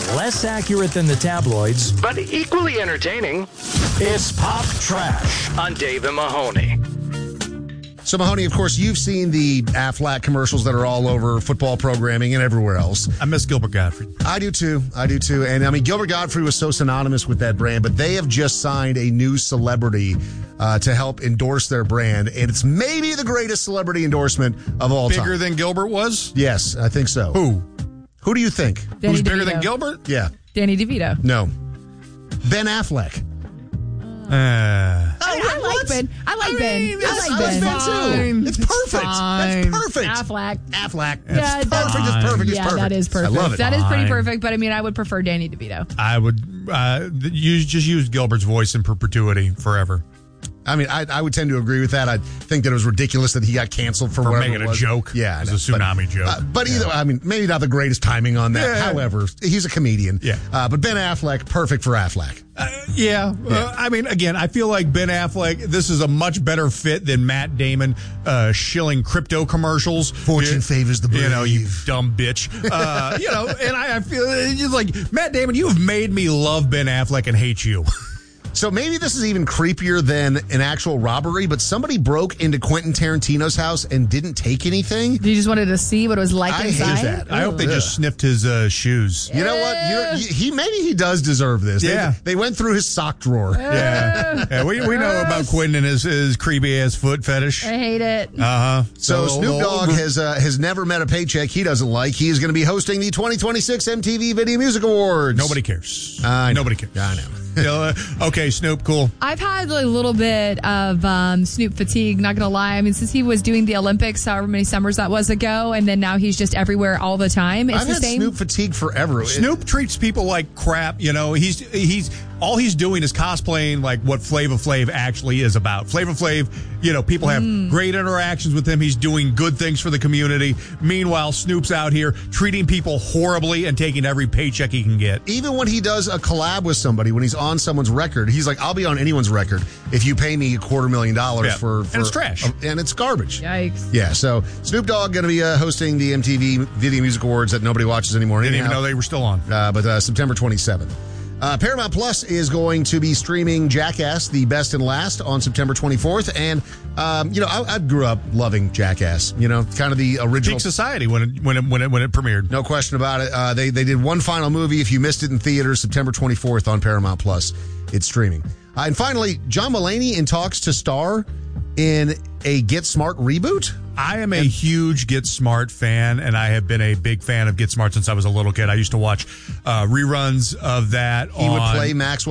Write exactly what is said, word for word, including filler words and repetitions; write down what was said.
Less accurate than the tabloids, but equally entertaining. It's Pop Trash on Dave and Mahoney. So, Mahoney, of course, you've seen the Aflac commercials that are all over football programming and everywhere else. I miss Gilbert Gottfried. I do, too. I do, too. And, I mean, Gilbert Gottfried was so synonymous with that brand, but they have just signed a new celebrity uh, to help endorse their brand, and it's maybe the greatest celebrity endorsement of all Bigger time. Bigger than Gilbert was? Yes, I think so. Who? Who do you think? Danny Who's bigger DeVito. than Gilbert? Yeah. Danny DeVito. No. Ben Affleck. Uh, I, mean, I like what? Ben. I like I Ben. mean, I yes, like I like Ben. Ben, too. It's perfect. fine. That's perfect. Affleck. Affleck. Yeah, That's that's perfect. It's perfect. It's yeah, perfect. that is perfect. I love it. That is pretty Fine. perfect, but I mean, I would prefer Danny DeVito. I would uh, use just use Gilbert's voice in perpetuity forever. I mean, I, I would tend to agree with that. I think that it was ridiculous that he got canceled for, For whatever making it a was. joke. Yeah, I It know. was a tsunami but, joke. Uh, but either, I mean, maybe not the greatest timing on that. Yeah. However, he's a comedian. Yeah. Uh, but Ben Affleck, perfect for Affleck. Uh, yeah. Yeah. Uh, I mean, again, I feel like Ben Affleck, this is a much better fit than Matt Damon uh, shilling crypto commercials. Fortune you, favors the brave. You know, you dumb bitch. Uh, you know, and I, I feel it's like, Matt Damon, you have made me love Ben Affleck and hate you. So maybe this is even creepier than an actual robbery, but somebody broke into Quentin Tarantino's house and didn't take anything. You just wanted to see what it was like I hate inside? that. I hope they Ugh. just sniffed his uh, shoes. You know what? You're, you, he maybe he does deserve this. Yeah. They, they went through his sock drawer. Yeah. yeah we, we know about Quentin and his, his creepy ass foot fetish. I hate it. Uh huh. So Snoop Dogg has uh, has never met a paycheck he doesn't like. He is going to be hosting the twenty twenty-six M T V Video Music Awards. Nobody cares. I know. Nobody cares. I know. You know, uh, okay, Snoop, cool. I've had a little bit of um, Snoop fatigue, not going to lie. I mean, since he was doing the Olympics however many summers that was ago, and then now he's just everywhere all the time. It's I've the had same. Snoop fatigue forever. Snoop treats people like crap. You know, he's he's all he's doing is cosplaying like what Flava Flav actually is about. Flava Flav, you know, people have Mm. great interactions with him. He's doing good things for the community. Meanwhile, Snoop's out here treating people horribly and taking every paycheck he can get. Even when he does a collab with somebody, when he's on someone's record, he's like, I'll be on anyone's record if you pay me a quarter million dollars Yeah. for, for. And it's trash. uh, and it's garbage. Yikes. Yeah, so Snoop Dogg going to be uh, hosting the M T V Video Music Awards that nobody watches anymore. Didn't even anyhow. know they were still on. Uh, but uh, September twenty-seventh. Uh, Paramount Plus is going to be streaming Jackass, The Best and Last, on September twenty-fourth. And, um, you know, I, I grew up loving Jackass, you know, kind of the original. Peak Society when it, when it, when it, when it premiered. No question about it. Uh, they, they did one final movie. If you missed it in theaters, September twenty-fourth on Paramount Plus. It's streaming. Uh, and finally, John Mulaney in talks to star in a Get Smart reboot. I am a huge Get Smart fan, and I have been a big fan of Get Smart since I was a little kid. I used to watch uh, reruns of that. He on, would play Maxwell